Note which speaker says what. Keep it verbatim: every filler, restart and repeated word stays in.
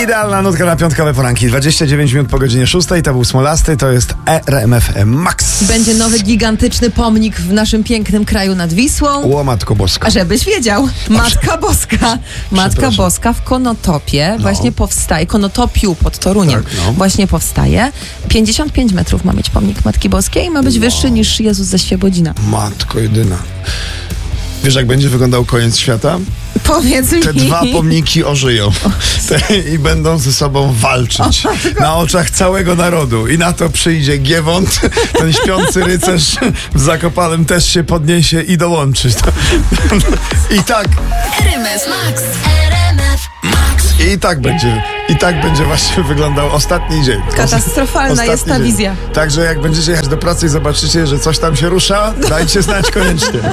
Speaker 1: Idealna nutka na piątkowe poranki. dwadzieścia dziewięć minut po godzinie szóstej. To był Smolasty, to jest R M F Max.
Speaker 2: Będzie nowy gigantyczny pomnik w naszym pięknym kraju nad Wisłą.
Speaker 1: O Matko Boska.
Speaker 2: A żebyś wiedział, Matka Boska. Matka Boska w Konotopie
Speaker 1: no.
Speaker 2: właśnie powstaje. Konotopiu pod Toruniem
Speaker 1: tak, no.
Speaker 2: właśnie powstaje. pięćdziesiąt pięć metrów ma mieć pomnik Matki Boskiej i ma być
Speaker 1: wow. wyższy
Speaker 2: niż Jezus ze Świebodzina.
Speaker 1: Matko jedyna. Wiesz, jak będzie wyglądał koniec świata?
Speaker 2: Powiedz mi.
Speaker 1: Te dwa pomniki ożyją Te, i będą ze sobą walczyć na oczach całego narodu. I na to przyjdzie Giewont, ten śpiący rycerz w Zakopanem też się podniesie i dołączy. I tak.
Speaker 3: R M F Max. R M F Max.
Speaker 1: I tak będzie. I tak będzie właśnie wyglądał ostatni dzień.
Speaker 2: Katastrofalna
Speaker 1: ostatni
Speaker 2: jest ta
Speaker 1: dzień.
Speaker 2: wizja.
Speaker 1: Także jak będziecie jechać do pracy i zobaczycie, że coś tam się rusza, dajcie znać koniecznie.